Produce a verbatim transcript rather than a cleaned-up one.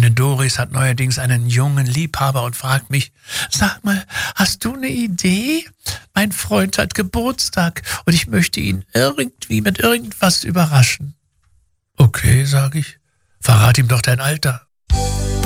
Freundin Doris hat neuerdings einen jungen Liebhaber und fragt mich, sag mal, hast du eine Idee? Mein Freund hat Geburtstag und ich möchte ihn irgendwie mit irgendwas überraschen. Okay, sage ich, verrat ihm doch dein Alter.